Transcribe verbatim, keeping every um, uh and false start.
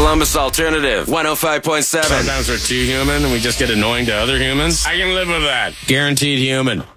Columbus Alternative, one oh five point seven. Sometimes we're too human and we just get annoying to other humans. I can live with that. Guaranteed human.